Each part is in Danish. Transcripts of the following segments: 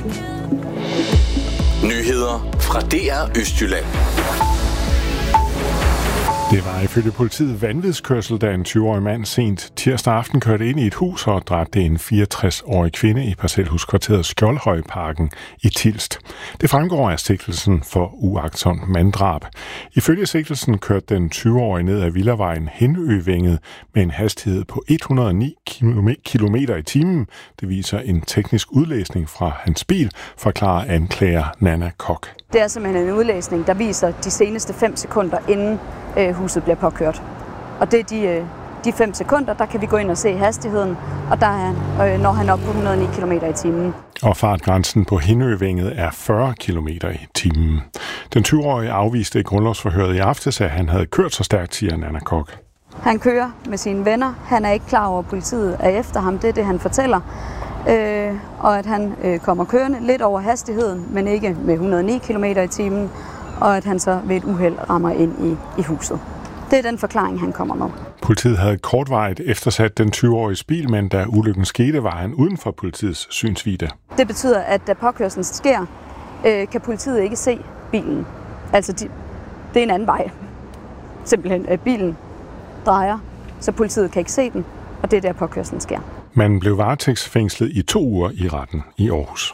Nyheder fra DR Østjylland. Det var ifølge politiet vanvidskørsel, da en 20-årig mand sent tirsdag aften kørte ind i et hus og dræbte en 64-årig kvinde i parcelhuskvarteret Skjoldhøjparken i Tilst. Det fremgår af sigtelsen for uagtsomt manddrab. Ifølge sigtelsen kørte den 20-årige ned ad Villavejen Hindøvænget med en hastighed på 109 km i timen. Det viser en teknisk udlæsning fra hans bil, forklarer anklager Nana Kok. Det er simpelthen en udlæsning, der viser de seneste 5 sekunder inden huset bliver påkørt. Og det er de 5 sekunder, der kan vi gå ind og se hastigheden, og der er når han op på 109 km i timen. Og fartgrænsen på Hindøvænget er 40 km i timen. Den 20-årige afviste i grundlovsforhøret i aftes, at han havde kørt så stærkt, siger Nana Kok. Han kører med sine venner. Han er ikke klar over, at politiet er efter ham. Det er det, han fortæller. Og at han kommer kørende lidt over hastigheden, men ikke med 109 km i timen, og at han så ved et uheld rammer ind i huset. Det er den forklaring, han kommer med. Politiet havde kortvarigt eftersat den 20-årige bil, men da ulykken skete, var han uden for politiets synsvidde. Det betyder, at da påkørslen sker, kan politiet ikke se bilen. Altså, det er en anden vej. Simpelthen, at bilen drejer, så politiet kan ikke se den, og det er der påkørslen sker. Man blev varetægtsfængslet i 2 uger i retten i Aarhus.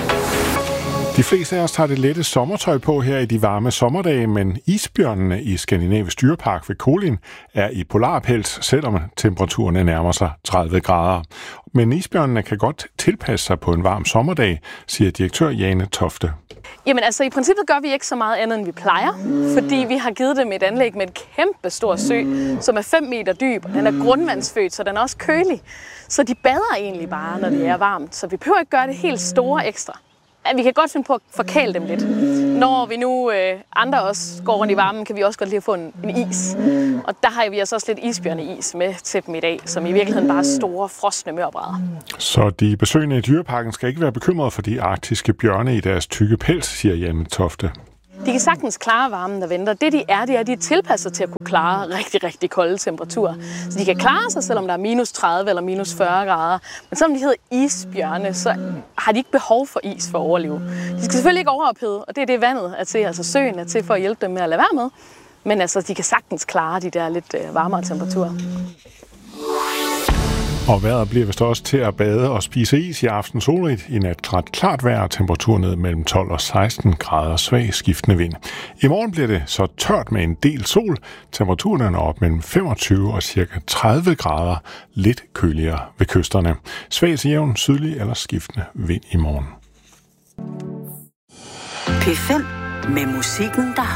De fleste af os tager det lette sommertøj på her i de varme sommerdage, men isbjørnene i Skandinavisk Dyrepark ved Kolin er i polarpels, selvom temperaturen nærmer sig 30 grader. Men isbjørnene kan godt tilpasse sig på en varm sommerdag, siger direktør Jane Tofte. Jamen altså, i princippet gør vi ikke så meget andet, end vi plejer, fordi vi har givet dem et anlæg med et kæmpe stor sø, som er 5 meter dyb, og den er grundvandsfødt, så den er også kølig. Så de bader egentlig bare, når det er varmt, så vi behøver ikke gøre det helt store ekstra. Men vi kan godt finde på at forkæle dem lidt. Når vi nu andre også går rundt i varmen, kan vi også godt lide at få en is. Og der har vi altså også lidt isbjørneis med til dem i dag, som i virkeligheden bare er store, frosne mørbrædder. Så de besøgende i dyreparken skal ikke være bekymrede for de arktiske bjørne i deres tykke pels, siger Janne Tofte. De kan sagtens klare varmen, der venter. Det er, at de er tilpasset til at kunne klare rigtig, rigtig kolde temperaturer. Så de kan klare sig, selvom der er minus 30 eller minus 40 grader. Men selvom de hedder isbjørne, så har de ikke behov for is for at overleve. De skal selvfølgelig ikke overophede, og det er det vandet er til, altså søen er til for at hjælpe dem med at lade være med. Men altså, de kan sagtens klare de der lidt varmere temperaturer. Og vejret bliver vist også til at bade og spise is i aften solrigt. I nat ret klart vejr og temperatur ned mellem 12 og 16 grader, svag skiftende vind. I morgen bliver det så tørt med en del sol. Temperaturen er op mellem 25 og ca. 30 grader, lidt køligere ved kysterne. Svag til jævn, sydlig eller skiftende vind i morgen. P5 med musikken, der